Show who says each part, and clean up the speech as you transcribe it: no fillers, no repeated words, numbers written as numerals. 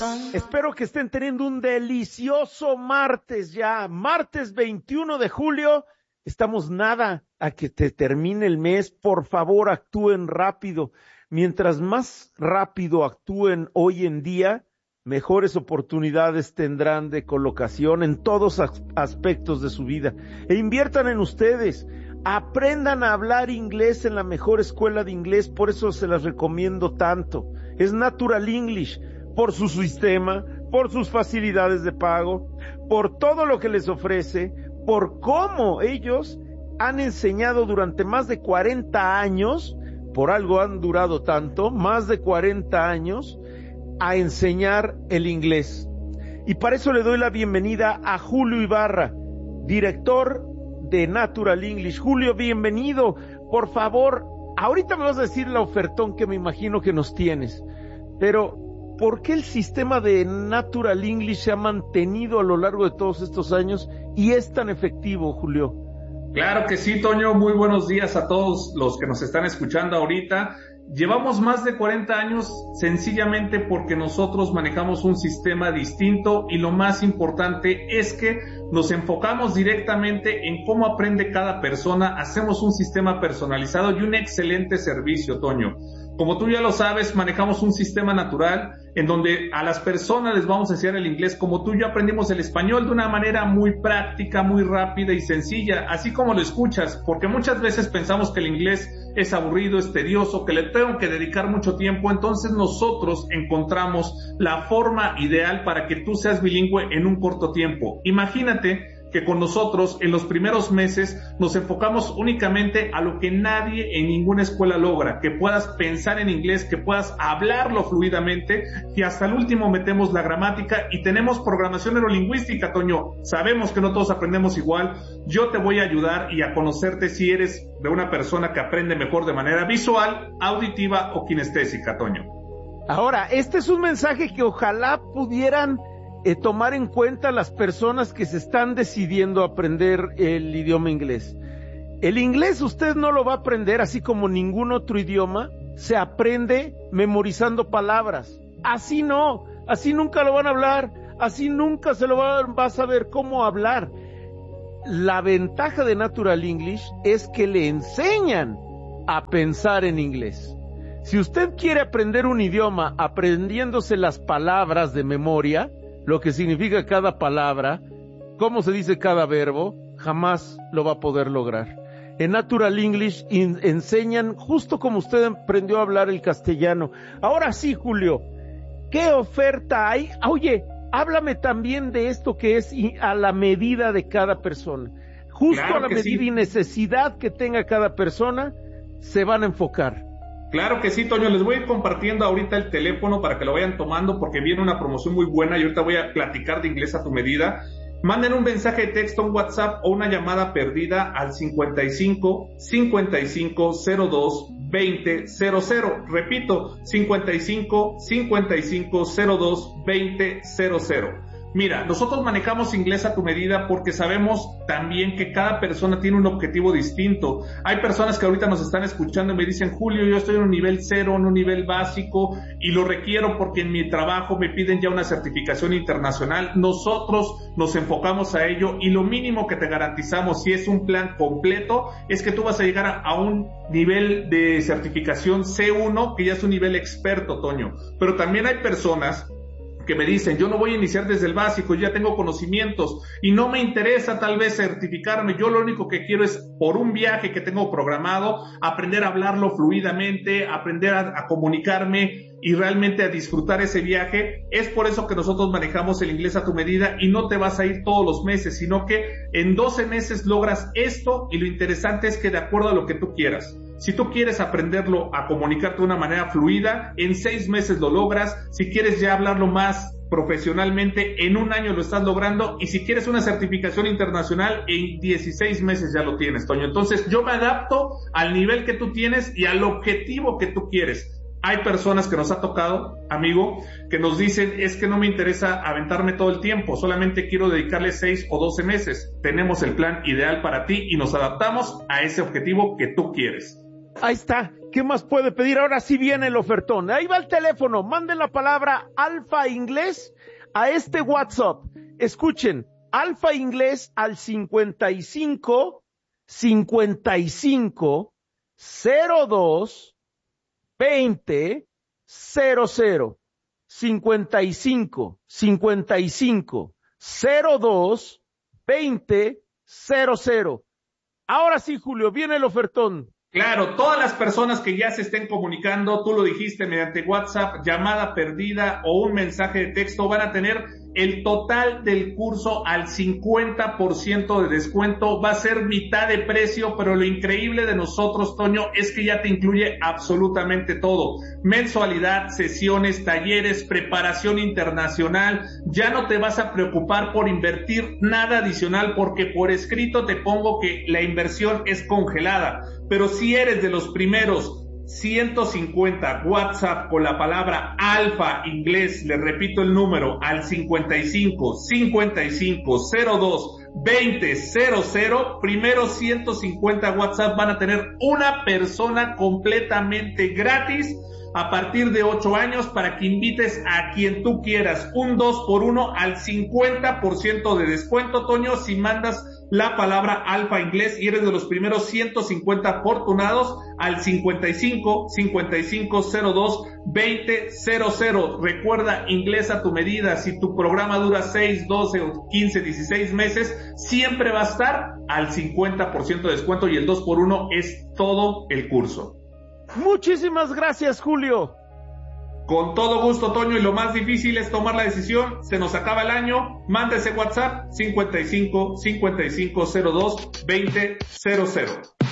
Speaker 1: Espero que estén teniendo un delicioso martes ya, martes 21 de julio. Estamos nada a que te termine el mes. Por favor, actúen rápido. Mientras más rápido actúen hoy en día, mejores oportunidades tendrán de colocación en todos aspectos de su vida. E inviertan en ustedes. Aprendan a hablar inglés en la mejor escuela de inglés, por eso se las recomiendo tanto. Es Natural English. Por su sistema, por sus facilidades de pago, por todo lo que les ofrece, por cómo ellos han enseñado durante más de 40 años, por algo han durado tanto, más de 40 años, a enseñar el inglés. Y para eso le doy la bienvenida a Julio Ibarra, director de Natural English. Julio, bienvenido. Por favor, ahorita me vas a decir la ofertón que me imagino que nos tienes, pero ¿por qué el sistema de Natural English se ha mantenido a lo largo de todos estos años y es tan efectivo, Julio?
Speaker 2: Claro que sí, Toño. Muy buenos días a todos los que nos están escuchando ahorita. Llevamos más de 40 años sencillamente porque nosotros manejamos un sistema distinto y lo más importante es que nos enfocamos directamente en cómo aprende cada persona. Hacemos un sistema personalizado y un excelente servicio, Toño. Como tú ya lo sabes, manejamos un sistema natural en donde a las personas les vamos a enseñar el inglés como tú y yo aprendimos el español de una manera muy práctica, muy rápida y sencilla, así como lo escuchas, porque muchas veces pensamos que el inglés es aburrido, es tedioso, que le tengo que dedicar mucho tiempo. Entonces nosotros encontramos la forma ideal para que tú seas bilingüe en un corto tiempo. Imagínate que con nosotros en los primeros meses nos enfocamos únicamente a lo que nadie en ninguna escuela logra, que puedas pensar en inglés, que puedas hablarlo fluidamente, y hasta el último metemos la gramática y tenemos programación neurolingüística, Toño. Sabemos que no todos aprendemos igual. Yo te voy a ayudar y a conocerte si eres de una persona que aprende mejor de manera visual, auditiva o kinestésica, Toño.
Speaker 1: Ahora, este es un mensaje que ojalá pudieran tomar en cuenta las personas que se están decidiendo a aprender el idioma inglés. El inglés usted no lo va a aprender así como ningún otro idioma, se aprende memorizando palabras. Así no, así nunca lo van a hablar, así nunca se lo va a saber cómo hablar. La ventaja de Natural English es que le enseñan a pensar en inglés. Si usted quiere aprender un idioma aprendiéndose las palabras de memoria, lo que significa cada palabra, cómo se dice cada verbo, jamás lo va a poder lograr. En Natural English enseñan justo como usted aprendió a hablar el castellano. Ahora sí, Julio, ¿qué oferta hay? Oye, háblame también de esto que es a la medida de cada persona. Justo claro, a la medida sí, y necesidad que tenga cada persona, se van a enfocar.
Speaker 2: Claro que sí, Toño, les voy a ir compartiendo ahorita el teléfono para que lo vayan tomando porque viene una promoción muy buena y ahorita voy a platicar de inglés a tu medida. Manden un mensaje de texto, un WhatsApp o una llamada perdida al 55 55 02 20 00. Repito, 55 55 02 20 00. Mira, nosotros manejamos inglés a tu medida porque sabemos también que cada persona tiene un objetivo distinto. Hay personas que ahorita nos están escuchando y me dicen, Julio, yo estoy en un nivel 0, en un nivel básico y lo requiero porque en mi trabajo me piden ya una certificación internacional. Nosotros nos enfocamos a ello y lo mínimo que te garantizamos, si es un plan completo, es que tú vas a llegar a un nivel de certificación C1, que ya es un nivel experto, Toño. Pero también hay personas que me dicen, yo no voy a iniciar desde el básico, yo ya tengo conocimientos y no me interesa tal vez certificarme, yo lo único que quiero es, por un viaje que tengo programado, aprender a hablarlo fluidamente, aprender a comunicarme y realmente a disfrutar ese viaje. Es por eso que nosotros manejamos el inglés a tu medida y no te vas a ir todos los meses, sino que en 12 meses logras esto y lo interesante es que de acuerdo a lo que tú quieras. Si tú quieres aprenderlo a comunicarte de una manera fluida, en 6 meses lo logras. Si quieres ya hablarlo más profesionalmente, en 1 año lo estás logrando. Y si quieres una certificación internacional, en 16 meses ya lo tienes, Toño. Entonces yo me adapto al nivel que tú tienes y al objetivo que tú quieres. Hay personas que nos ha tocado, amigo, que nos dicen, es que no me interesa aventarme todo el tiempo, solamente quiero dedicarle 6 o 12 meses. Tenemos el plan ideal para ti y nos adaptamos a ese objetivo que tú quieres.
Speaker 1: Ahí está. ¿Qué más puede pedir? Ahora sí viene el ofertón. Ahí va el teléfono. Manden la palabra Alfa Inglés a este WhatsApp. Escuchen, Alfa Inglés al 55 55 02 20 00. 55 55 02 20 00. Ahora sí, Julio, viene el ofertón.
Speaker 2: Claro, todas las personas que ya se estén comunicando, tú lo dijiste, mediante WhatsApp, llamada perdida o un mensaje de texto, van a tener el total del curso al 50% de descuento. Va a ser mitad de precio, pero lo increíble de nosotros, Toño, es que ya te incluye absolutamente todo. Mensualidad, sesiones, talleres, preparación internacional. Ya no te vas a preocupar por invertir nada adicional, porque por escrito te pongo que la inversión es congelada. Pero si eres de los primeros 150 WhatsApp con la palabra Alfa Inglés, le repito el número al 55 55 02 20 00, primeros 150 WhatsApp van a tener una persona completamente gratis a partir de 8 años para que invites a quien tú quieras. Un 2x1 al 50% de descuento, Toño, si mandas la palabra Alfa Inglés y eres de los primeros 150 afortunados al 55 55 02 20 00. Recuerda, inglés a tu medida. Si tu programa dura 6, 12, 15, 16 meses, siempre va a estar al 50% de descuento y el 2x1 es todo el curso.
Speaker 1: Muchísimas gracias, Julio.
Speaker 2: Con todo gusto, Toño, y lo más difícil es tomar la decisión. Se nos acaba el año. Mándese WhatsApp 55 55 02 20 00.